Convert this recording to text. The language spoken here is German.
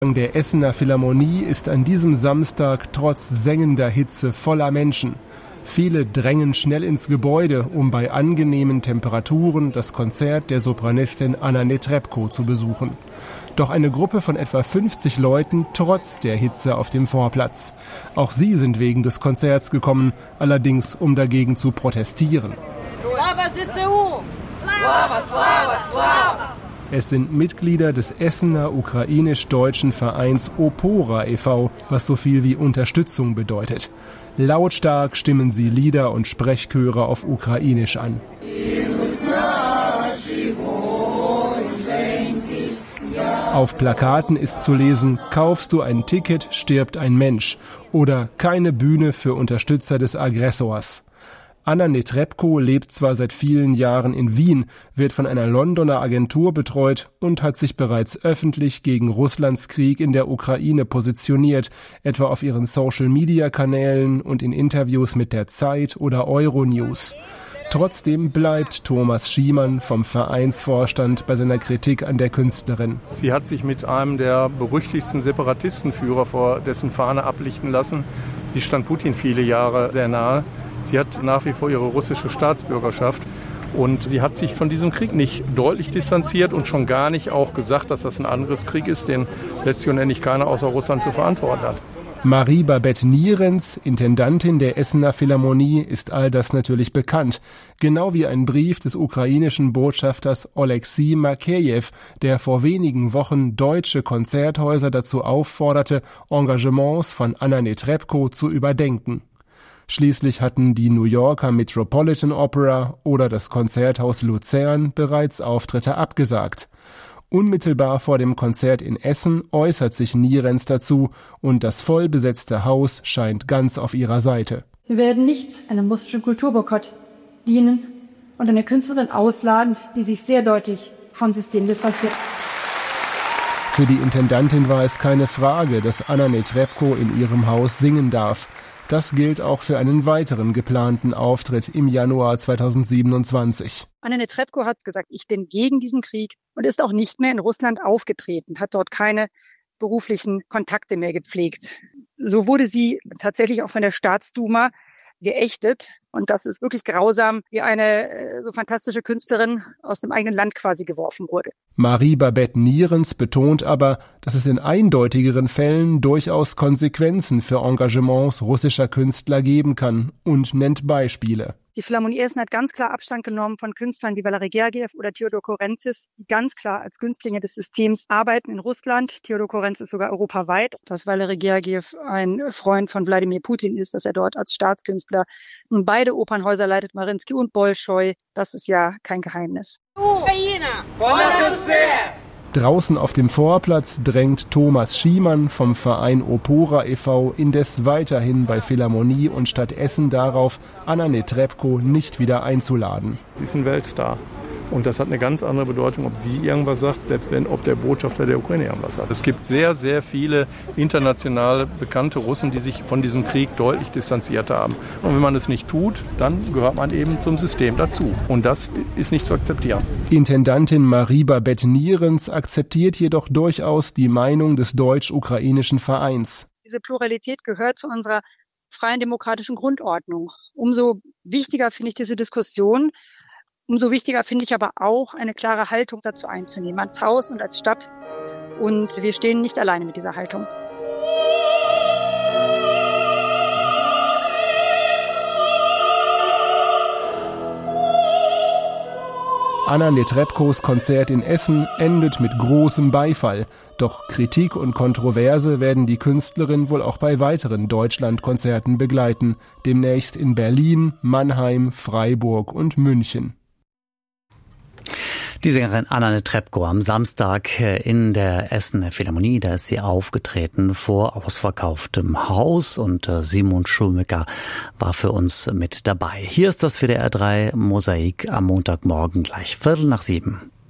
Der Essener Philharmonie ist an diesem Samstag trotz sengender Hitze voller Menschen. Viele drängen schnell ins Gebäude, um bei angenehmen Temperaturen das Konzert der Sopranistin Anna Netrebko zu besuchen. Doch eine Gruppe von etwa 50 Leuten trotzt der Hitze auf dem Vorplatz. Auch sie sind wegen des Konzerts gekommen, allerdings um dagegen zu protestieren. Es sind Mitglieder des Essener ukrainisch-deutschen Vereins Opora e.V., was so viel wie Unterstützung bedeutet. Lautstark stimmen sie Lieder und Sprechchöre auf Ukrainisch an. Auf Plakaten ist zu lesen: Kaufst du ein Ticket, stirbt ein Mensch, oder keine Bühne für Unterstützer des Aggressors. Anna Netrebko lebt zwar seit vielen Jahren in Wien, wird von einer Londoner Agentur betreut und hat sich bereits öffentlich gegen Russlands Krieg in der Ukraine positioniert, etwa auf ihren Social-Media-Kanälen und in Interviews mit der Zeit oder Euronews. Trotzdem bleibt Thomas Schiemann vom Vereinsvorstand bei seiner Kritik an der Künstlerin. Sie hat sich mit einem der berüchtigsten Separatistenführer vor dessen Fahne ablichten lassen. Sie stand Putin viele Jahre sehr nahe. Sie hat nach wie vor ihre russische Staatsbürgerschaft und sie hat sich von diesem Krieg nicht deutlich distanziert und schon gar nicht auch gesagt, dass das ein Angriffskrieg ist, den letztendlich keiner außer Russland zu verantworten hat. Marie-Babette Nierens, Intendantin der Essener Philharmonie, ist all das natürlich bekannt. Genau wie ein Brief des ukrainischen Botschafters Oleksiy Makejew, der vor wenigen Wochen deutsche Konzerthäuser dazu aufforderte, Engagements von Anna Netrebko zu überdenken. Schließlich hatten die New Yorker Metropolitan Opera oder das Konzerthaus Luzern bereits Auftritte abgesagt. Unmittelbar vor dem Konzert in Essen äußert sich Nierens dazu und das vollbesetzte Haus scheint ganz auf ihrer Seite. Wir werden nicht einem russischen Kulturboykott dienen und eine Künstlerin ausladen, die sich sehr deutlich vom System distanziert. Für die Intendantin war es keine Frage, dass Anna Netrebko in ihrem Haus singen darf. Das gilt auch für einen weiteren geplanten Auftritt im Januar 2027. Anna Netrebko hat gesagt, ich bin gegen diesen Krieg und ist auch nicht mehr in Russland aufgetreten, hat dort keine beruflichen Kontakte mehr gepflegt. So wurde sie tatsächlich auch von der Staatsduma geächtet. Und das ist wirklich grausam, wie eine so fantastische Künstlerin aus dem eigenen Land quasi geworfen wurde. Marie-Babette Nierens betont aber, dass es in eindeutigeren Fällen durchaus Konsequenzen für Engagements russischer Künstler geben kann und nennt Beispiele. Die Philharmonie Essen hat ganz klar Abstand genommen von Künstlern wie Valery Gergiev oder Theodor Korentzis, die ganz klar als Günstlinge des Systems arbeiten in Russland. Theodor Korentzis sogar europaweit. Dass Valery Gergiev ein Freund von Wladimir Putin ist, dass er dort als Staatskünstler nun beide Opernhäuser leitet, Mariinsky und Bolschoi, das ist ja kein Geheimnis. Draußen auf dem Vorplatz drängt Thomas Schiemann vom Verein Opora e.V. indes weiterhin bei Philharmonie und Stadt Essen darauf, Anna Netrebko nicht wieder einzuladen. Sie ist ein Weltstar. Und das hat eine ganz andere Bedeutung, ob sie irgendwas sagt, selbst wenn, ob der Botschafter der Ukraine irgendwas sagt. Es gibt sehr, sehr viele international bekannte Russen, die sich von diesem Krieg deutlich distanziert haben. Und wenn man es nicht tut, dann gehört man eben zum System dazu. Und das ist nicht zu akzeptieren. Intendantin Marie-Babette Nierens akzeptiert jedoch durchaus die Meinung des deutsch-ukrainischen Vereins. Diese Pluralität gehört zu unserer freien demokratischen Grundordnung. Umso wichtiger finde ich diese Diskussion. Umso wichtiger finde ich aber auch, eine klare Haltung dazu einzunehmen, als Haus und als Stadt. Und wir stehen nicht alleine mit dieser Haltung. Anna Netrebkos Konzert in Essen endet mit großem Beifall. Doch Kritik und Kontroverse werden die Künstlerin wohl auch bei weiteren Deutschlandkonzerten begleiten. Demnächst in Berlin, Mannheim, Freiburg und München. Die Sängerin Anna Netrebko am Samstag in der Essener Philharmonie, da ist sie aufgetreten vor ausverkauftem Haus und Simon Schulmücker war für uns mit dabei. Hier ist das WDR 3 Mosaik am Montagmorgen gleich 6:15.